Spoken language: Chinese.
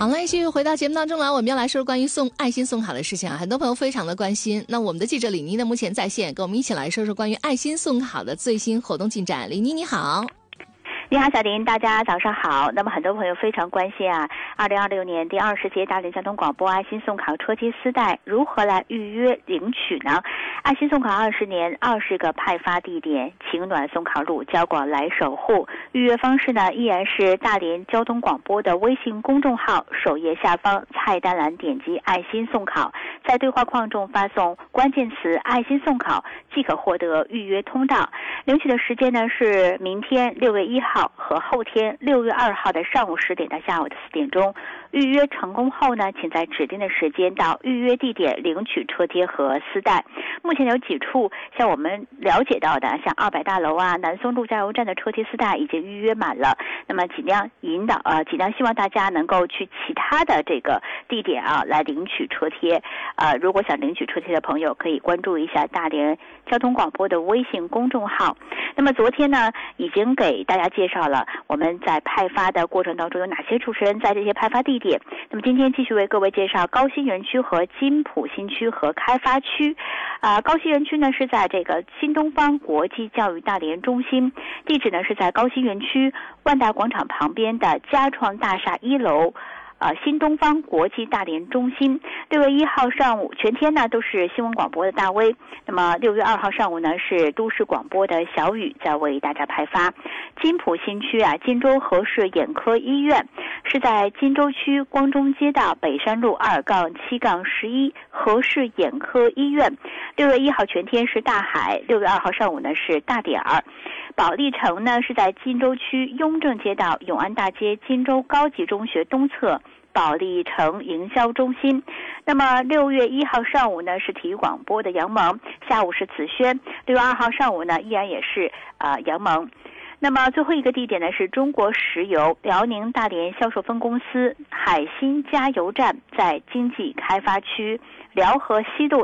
好了，继续回到节目当中来，我们要来说关于爱心送卡的事情啊，很多朋友非常的关心。那我们的记者李妮呢，目前在线，跟我们一起来说说关于爱心送卡的最新活动进展。李妮你好。 你好，小林，大家早上好。那么很多朋友非常关心啊，2026年第20届大连交通广播爱心送卡车机丝带如何来预约领取呢？爱心送卡20年，20个派发地点，情暖送卡路，交广来守护。预约方式呢，依然是大连交通广播的微信公众号首页下方菜单栏点击爱心送考，在对话框中发送关键词爱心送考，即可获得预约通道。领取的时间呢是明天6月1号和后天6月2号的上午10点到下午的4点钟。预约成功后呢，请在指定的时间到预约地点领取车贴和丝带。目前有几处像我们了解到的，像200大楼啊、南松路加油站的车贴丝带已经预约满了。那么尽量希望大家能够去其他的这个地点啊来领取车贴。如果想领取车贴的朋友，可以关注一下大连交通广播的微信公众号。那么昨天呢，已经给大家介绍了我们在派发的过程当中有哪些主持人在这些派发地点。那么今天继续为各位介绍高新园区和金浦新区和开发区。高新园区呢是在这个新东方国际教育大连中心，地址呢是在高新园区万达广场旁边的嘉创大厦1楼。新东方国际大连中心。6月1号上午全天呢都是新闻广播的大威，那么6月2号上午呢是都市广播的小雨在为大家派发。金浦新区啊，金州和氏眼科医院是在金州区光中街道北山路2-7-11和氏眼科医院。6月1号全天是大海，6月2号上午呢是大点儿。保利城呢是在金州区雍正街道永安大街金州高级中学东侧保利城营销中心。那么6月1号上午呢是体育广播的杨蒙，下午是紫萱。6月2号上午呢依然也是杨蒙。那么最后一个地点呢是中国石油辽宁大连销售分公司海新加油站，在经济开发区辽河西路